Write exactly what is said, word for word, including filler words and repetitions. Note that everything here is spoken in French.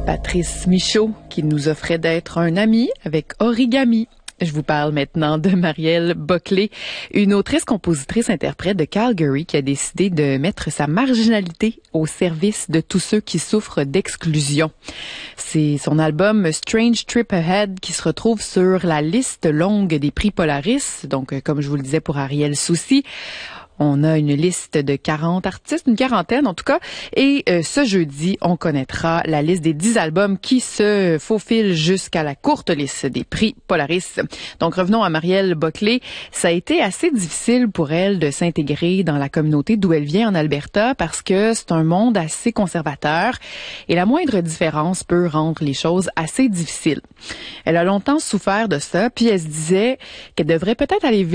Patrice Michaud qui nous offrait d'être un ami avec Origami. Je vous parle maintenant de Marielle Boclé, une autrice-compositrice-interprète de Calgary qui a décidé de mettre sa marginalité au service de tous ceux qui souffrent d'exclusion. C'est son album Strange Trip Ahead qui se retrouve sur la liste longue des prix Polaris, donc comme je vous le disais pour Ariel Soucy. On a une liste de quarante artistes, une quarantaine en tout cas. Et euh, ce jeudi, on connaîtra la liste des dix albums qui se faufilent jusqu'à la courte liste des prix Polaris. Donc revenons à Marielle Boclé. Ça a été assez difficile pour elle de s'intégrer dans la communauté d'où elle vient en Alberta parce que c'est un monde assez conservateur et la moindre différence peut rendre les choses assez difficiles. Elle a longtemps souffert de ça, puis elle se disait qu'elle devrait peut-être aller